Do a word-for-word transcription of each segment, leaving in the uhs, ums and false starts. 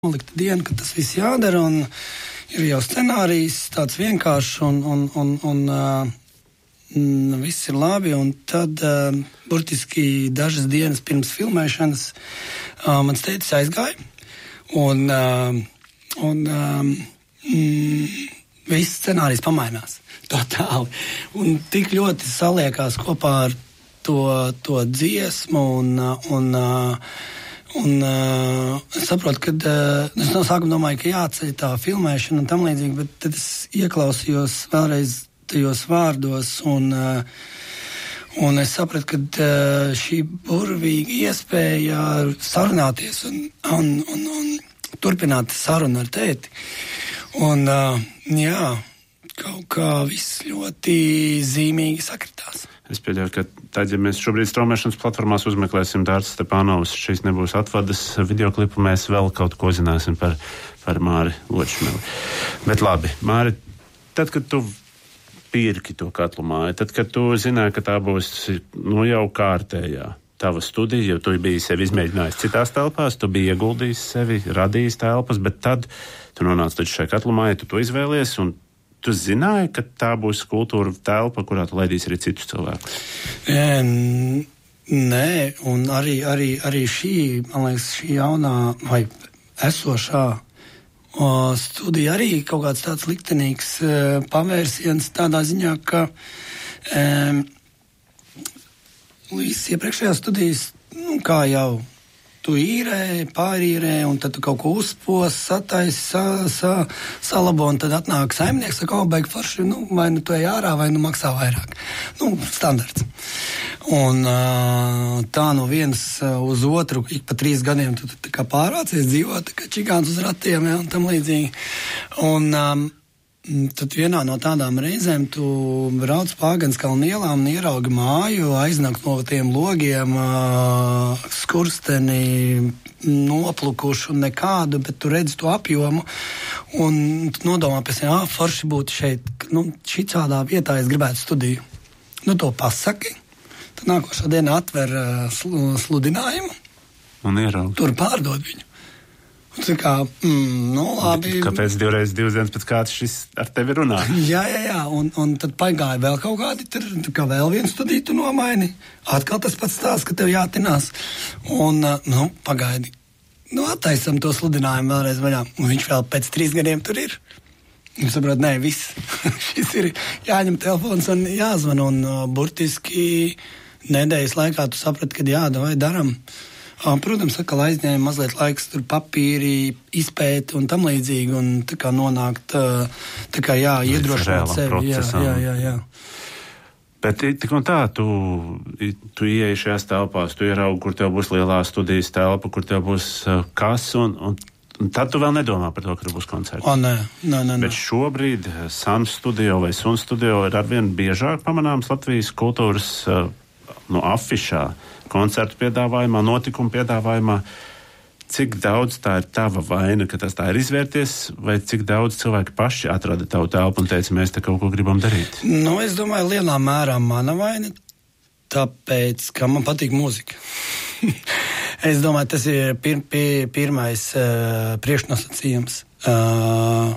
nolikta diena, kad tas viss jādara, un ir jau scenārijs tāds vienkāršs, un, un, un, un uh, viss ir labi, un tad uh, burtiski dažas dienas pirms filmēšanas uh, mans tētis aizgāja, un, uh, un uh, mm, viss scenārijs pamainās totāli, un tik ļoti saliekās kopā ar to, to dziesmu, un, un uh, Un uh, es saprotu, ka uh, es no sākuma domāju, ka jāceļ tā filmēšana un tam līdzīgi, bet tad es ieklausījos vēlreiz tajos vārdos, un, uh, un es sapratu, ka uh, šī burvīga iespēja sarunāties un, un, un, un turpināt sarunu ar tēti. Un uh, jā, kaut kā viss ļoti zīmīgi sakritās. Es pieļauju, ka tad, ja mēs šobrīd straumēšanas platformās uzmeklēsim Dārts Stepanovs, šīs nebūs atvadas videoklipu, mēs vēl kaut ko zināsim par, par Māri Ločmeli. Bet labi, Māri, tad, kad tu pirki to katlu māju, tad, kad tu zināji, ka tā būs nu, jau kārtējā tava studija, jo tu biji sevi izmēģinājis citās telpās, tu biji ieguldījis sevi, radījis telpas, bet tad tu nonāc taču šai katlu mājai, tu to izvēlies, un tu zināji, ka tā būs kultūra telpa, kurā tu laidīsi arī citus cilvēkus? E, nē, un arī, arī, arī šī, man liekas, šī jaunā vai esošā o, studija arī kaut kāds tāds liktenīgs e, pavērsiens tādā ziņā, ka e, līdz iepriekšējās studijas, nu, kā jau tu īrē, pārīrē, un tad tu kaut ko uzpos, sataisi, sa, sa, salabo, un tad atnāk saimnieks, saka, o, baigi forši, nu, vai nu tu ej ārā, vai nu maksā vairāk. Nu, standarts. Un tā no vienas uz otru, ik pa trīs gadiem tu tā kā pārvācies dzīvot, tā kā čigāns uz ratiem, ja, un tam līdzīgi. Un um, tad vienā no tādām reizēm tu brauc pa Āgenskalna ielām un ieraugi māju, aiznāk no tiem logiem, uh, skursteni, noplukuši un nekādu, bet tu redzi to apjomu un tu nodomā pēc tam, ah, forši būtu šeit, nu, šitā vietā es gribētu studiju. Nu, to pasaki, tad nākošā dienā atver uh, sl- sludinājumu un ieraugi. Tur pārdod viņu. Un tā kā, mm, nu, labi. Kāpēc divreiz divas dienas pēc kāds šis ar tevi runā? Jā, jā, jā, un, un tad pagāja vēl kaut kādi, tur, kā vēl vienu studiju tu nomaini. Atkal tas pats stāsts, ka tev jātinās. Un, nu, pagaidi. Nu, attaisam to sludinājumu vēlreiz vaļā. Un viņš vēl pēc trīs gadiem tur ir. Un saprot, nē, viss. Šis ir jāņem telefons un jāzvan. Un uh, burtiski nedēļas laikā tu saprati, ka jā, vai daram. Protams, ka aizņēma mazliet laiks tur papīri, izpēti un tam līdzīgi, un tā kā nonākt, tā kā jā, iedrošināt sevi. Jā, jā, jā, jā. Bet tik un tā, tu, tu ieeji šajās telpās, tu ieraugi, kur tev būs lielā studijas telpa, kur tev būs kas, un, un, un tad tu vēl nedomā par to, ka tur būs koncerti. O, nē, nē, nē. Bet šobrīd Sun Studio vai Sun Studio ir arvien biežāk pamanāms Latvijas kultūras no afišā, koncertu piedāvājumā, notikumu piedāvājumā. Cik daudz tā ir tava vaina, ka tas tā ir izvērties, vai cik daudz cilvēki paši atrada tavu telpu un teica, mēs te kaut ko gribam darīt? Nu, es domāju, lielā mērā mana vaina, tāpēc, ka man patīk mūzika. Es domāju, tas ir pir, pir, pirmais uh, priekšnosacījums. Uh,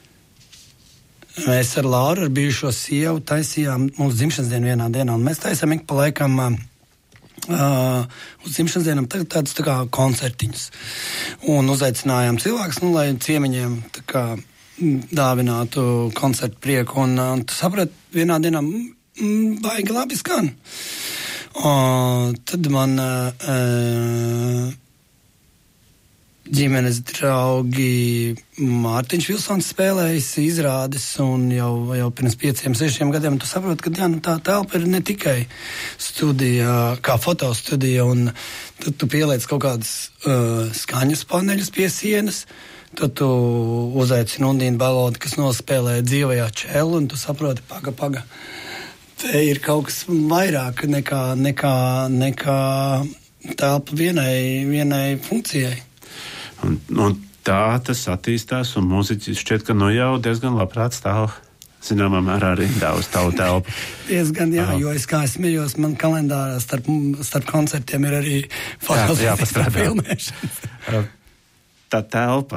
mēs ar Lauru, ar bijušo sievu, taisījām mūsu dzimšanas dienu vienā dienā, un mēs taisām ik pa laikam uh, Uh, uz dzimšanas dienām tādus tā kā koncertiņus. Un uzaicinājām cilvēkus, nu, lai ciemiņiem tā kā dāvinātu koncertu prieku. Un, un tu saprati, vienā dienā mm, baigi labi skan. Uh, tad man uh, ģimenes draugi Mārtiņš Vilsons spēlējis izrādes, un jau, jau pirms pieciem, sešiem gadiem tu saproti, ka jā, nu, tā telpa ir ne tikai studija, kā fotostudija, un tad tu pieliec kaut kādas uh, skaņas paneļus pie sienas, tad tu uzaicini Undīnu Balodi, kas nospēlē dzīvajā čelu, un tu saproti, paga, paga, te ir kaut kas vairāk nekā, nekā, nekā telpa vienai, vienai funkcijai. Un, un tā tas attīstās, un mūziķis šķiet, ka nu jau diezgan labprāt stāv zināmā mērā rindā uz tavu telpu. Diezgan, jā, jo es kā smējos, man kalendārā starp, starp koncertiem ir arī fotogrāfijas filmēšanas. tā telpa.